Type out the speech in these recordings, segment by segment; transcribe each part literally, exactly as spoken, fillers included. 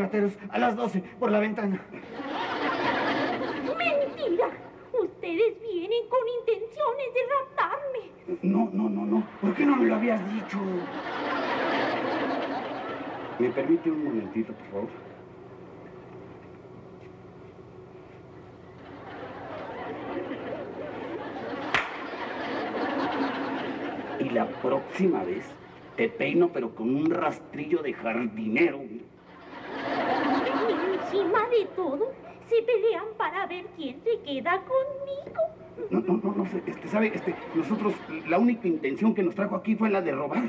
rateros a las doce por la ventana. ¡Mentira! Ustedes vienen con intenciones de raptarme. No, no, no, no. ¿Por qué no me lo habías dicho? ¿Me permite un momentito, por favor? Y la próxima vez te peino, pero con un rastrillo de jardinero. Y encima de todo, se pelean para ver quién se queda conmigo. No, no, no, no sé, este, ¿sabe? Este, nosotros, la única intención que nos trajo aquí fue la de robar.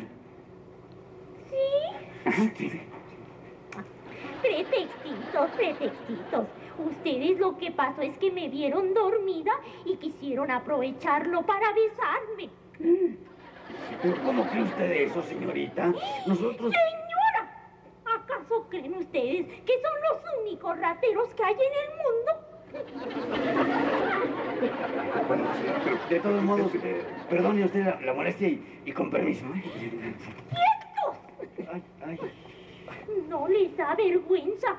¿Sí? Ajá, sí, sí. Pretextitos, pretextitos. Ustedes lo que pasó es que me vieron dormida y quisieron aprovecharlo para besarme. ¿Pero cómo cree usted eso, señorita? Nosotros... ¡Señora! ¿Acaso creen ustedes que son los únicos rateros que hay en el mundo? Bueno, señora, pero de todos modos, eh, perdone usted la, la molestia y, y con permiso, ¿eh? ¡Quietos! Ay, ay. ¿No les da vergüenza